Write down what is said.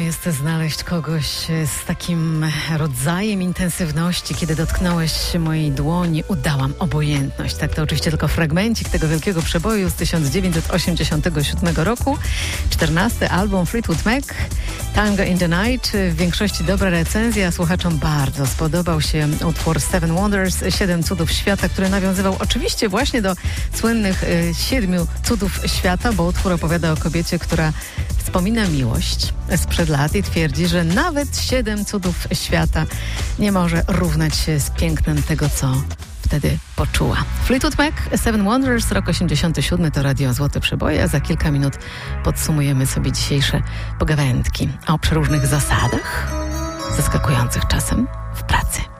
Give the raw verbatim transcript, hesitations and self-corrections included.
jest znaleźć kogoś z takim rodzajem intensywności. Kiedy dotknąłeś mojej dłoni, udałam obojętność. Tak, to oczywiście tylko fragmencik tego wielkiego przeboju z tysiąc dziewięćset osiemdziesiątego siódmego roku. czternasty album Fleetwood Mac, Tango in the Night. W większości dobra recenzja. Słuchaczom bardzo spodobał się utwór Seven Wonders, Siedem Cudów Świata, który nawiązywał oczywiście właśnie do słynnych y, Siedmiu Cudów Świata, bo utwór opowiada o kobiecie, która wspomina miłość sprzed lat i twierdzi, że nawet siedem cudów świata nie może równać się z pięknem tego, co wtedy poczuła. Fleetwood Mac, Seven Wonders, rok osiemdziesiąty siódmy, to Radio Złote Przeboje, a za kilka minut podsumujemy sobie dzisiejsze pogawędki o przeróżnych zasadach, zaskakujących czasem w pracy.